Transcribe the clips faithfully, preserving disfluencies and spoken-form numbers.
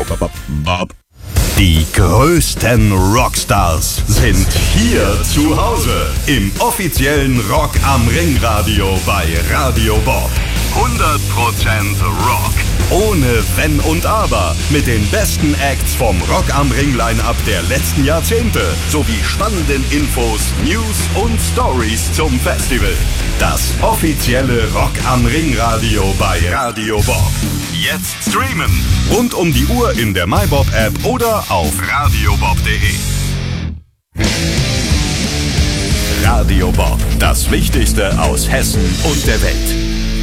Die größten Rockstars sind hier zu Hause im offiziellen Rock am Ring Radio bei Radio Bob. hundert Prozent Rock. Ohne Wenn und Aber. Mit den besten Acts vom Rock am Ring Line-Up der letzten Jahrzehnte. Sowie spannenden Infos, News und Stories zum Festival. Das offizielle Rock am Ring Radio bei Radio Bob. Jetzt streamen. Rund um die Uhr in der MyBob App oder auf radiobob punkt de. Radio Bob. Das Wichtigste aus Hessen und der Welt.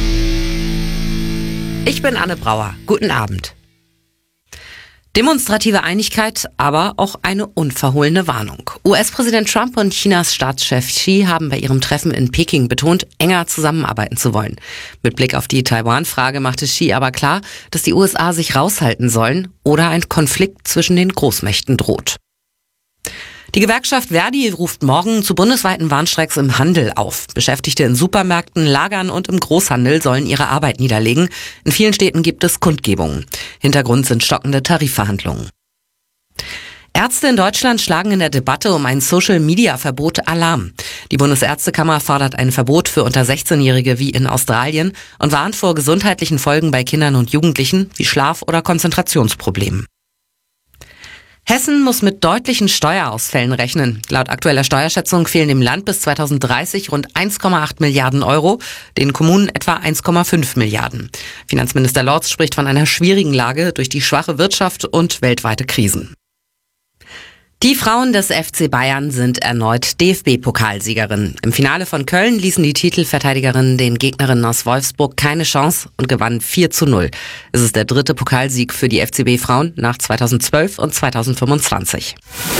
Ich bin Anne Brauer. Guten Abend. Demonstrative Einigkeit, aber auch eine unverhohlene Warnung. U S-Präsident Trump und Chinas Staatschef Xi haben bei ihrem Treffen in Peking betont, enger zusammenarbeiten zu wollen. Mit Blick auf die Taiwan-Frage machte Xi aber klar, dass die U S A sich raushalten sollen oder ein Konflikt zwischen den Großmächten droht. Die Gewerkschaft Verdi ruft morgen zu bundesweiten Warnstreiks im Handel auf. Beschäftigte in Supermärkten, Lagern und im Großhandel sollen ihre Arbeit niederlegen. In vielen Städten gibt es Kundgebungen. Hintergrund sind stockende Tarifverhandlungen. Ärzte in Deutschland schlagen in der Debatte um ein Social-Media-Verbot Alarm. Die Bundesärztekammer fordert ein Verbot für unter sechzehnjährige wie in Australien und warnt vor gesundheitlichen Folgen bei Kindern und Jugendlichen wie Schlaf- oder Konzentrationsproblemen. Hessen muss mit deutlichen Steuerausfällen rechnen. Laut aktueller Steuerschätzung fehlen dem Land bis zweitausenddreißig rund eins Komma acht Milliarden Euro, den Kommunen etwa eins Komma fünf Milliarden. Finanzminister Lorz spricht von einer schwierigen Lage durch die schwache Wirtschaft und weltweite Krisen. Die Frauen des F C Bayern sind erneut D F B-Pokalsiegerinnen. Im Finale von Köln ließen die Titelverteidigerinnen den Gegnerinnen aus Wolfsburg keine Chance und gewannen vier zu null. Es ist der dritte Pokalsieg für die F C B-Frauen nach zweitausendzwölf und zweitausendfünfundzwanzig.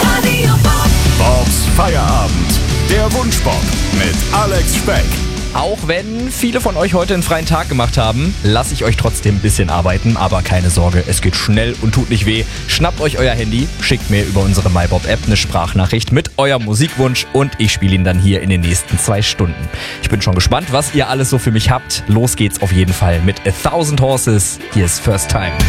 Bobs Feierabend. Der Wunschbob mit Alex Speck. Auch wenn viele von euch heute einen freien Tag gemacht haben, lasse ich euch trotzdem ein bisschen arbeiten. Aber keine Sorge, es geht schnell und tut nicht weh. Schnappt euch euer Handy, schickt mir über unsere MyBob-App eine Sprachnachricht mit eurem Musikwunsch und ich spiele ihn dann hier in den nächsten zwei Stunden. Ich bin schon gespannt, was ihr alles so für mich habt. Los geht's auf jeden Fall mit A Thousand Horses. Hier ist First Time.